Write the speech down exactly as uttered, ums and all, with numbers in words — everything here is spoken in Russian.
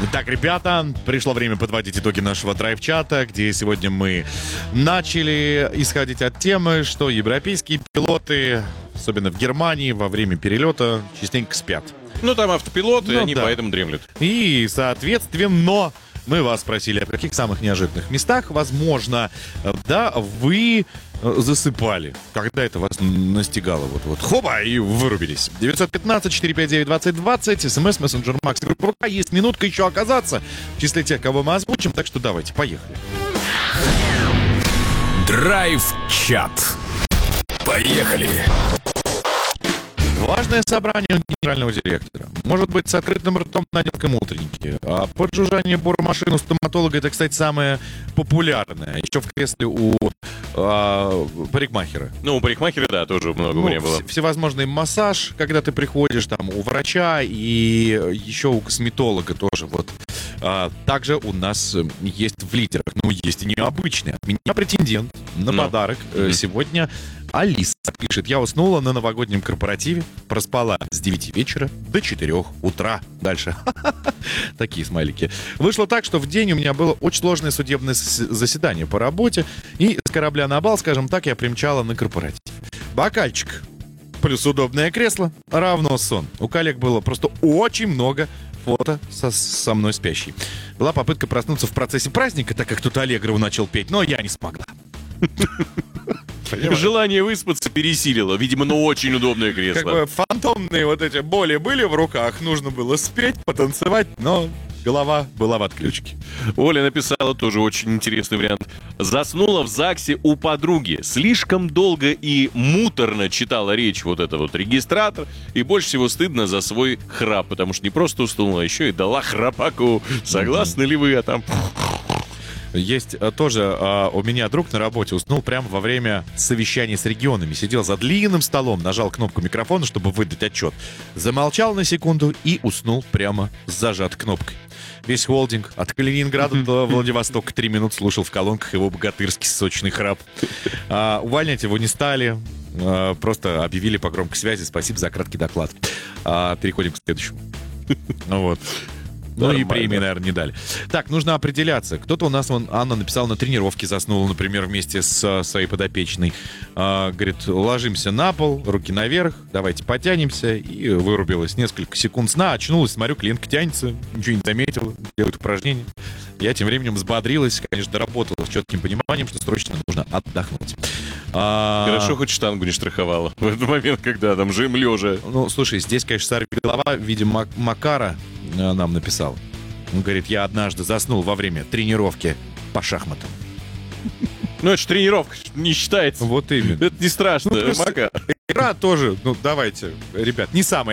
Так, ребята, пришло время подводить итоги нашего драйв-чата, где сегодня мы начали исходить от темы, что европейские пилоты, особенно в Германии, во время перелета частенько спят. Ну, там автопилоты, Ну, они да. поэтому дремлют. И, соответственно, мы вас спросили, в каких самых неожиданных местах, возможно, да, вы засыпали, когда это вас настигало. Вот, вот, хоба, и вырубились. девятьсот пятнадцать четыреста пятьдесят девять двадцать двадцать, смс, мессенджер, Макс, группа ВК. Есть минутка еще оказаться в числе тех, кого мы озвучим, так что давайте, поехали. Драйв-чат. Поехали. Важное собрание у генерального директора. Может быть, с открытым ртом на детском утреннике. А поджужжание бормашин у стоматолога — это, кстати, самое популярное. Еще в кресле у а, парикмахера. Ну, у парикмахера, да, тоже много Ну, у меня было. вс- всевозможный массаж, когда ты приходишь там у врача и еще у косметолога тоже. Вот. А, также у нас э, есть в лидерах, ну, есть и необычные. От меня претендент на Ну. подарок э, Мгм. сегодня Алиса пишет: я уснула на новогоднем корпоративе, проспала с девяти вечера до четырёх утра. Дальше. Такие смайлики. Вышло так, что в день у меня было очень сложное судебное с- заседание по работе, и с корабля на бал, скажем так, я примчала на корпоратив. Бокальчик плюс удобное кресло равно сон. У коллег было просто очень много фото со, со мной спящей. Была попытка проснуться в процессе праздника, так как тут Аллегрову начал петь, но я не смогла. Желание выспаться пересилило. Видимо, ну очень удобное кресло. Как бы фантомные вот эти боли были в руках, нужно было спеть, потанцевать, но голова была в отключке. Оля написала тоже очень интересный вариант. Заснула в ЗАГСе у подруги. Слишком долго и муторно читала речь вот эта вот регистратор. И больше всего стыдно за свой храп, потому что не просто уснула, а еще и дала храпаку. Согласны ли вы? А там... Есть а, тоже а, у меня друг на работе уснул прямо во время совещания с регионами. Сидел за длинным столом, нажал кнопку микрофона, чтобы выдать отчет. Замолчал на секунду и уснул прямо с зажатой кнопкой. Весь холдинг от Калининграда до Владивостока три минуты слушал в колонках его богатырский сочный храп. А, увольнять его не стали. а, Просто объявили по громкой связи: спасибо за краткий доклад. А, Переходим к следующему. Ну вот. Ну и Нормально. премии, наверное, не дали. Так, нужно определяться. Кто-то у нас, вон, Анна написала, на тренировке заснула, например, вместе с а, своей подопечной. А, говорит, ложимся на пол, руки наверх, давайте потянемся. И вырубилась несколько секунд сна. Очнулась, смотрю, клиентка тянется, ничего не заметила, делает упражнение. Я тем временем взбодрилась, конечно, доработала с четким пониманием, что срочно нужно отдохнуть. А, Хорошо, хоть штангу не штрафовала. В этот момент, когда там жим лежа. Ну, слушай, здесь, конечно, сорвиголова в виде Мак- Макара э, нам написал. Он говорит, я однажды заснул во время тренировки по шахматам. Ну, это же тренировка, не считается. Вот именно. Это не страшно. Ну, плюс- Мака. Игра тоже, ну, давайте, ребят, не самая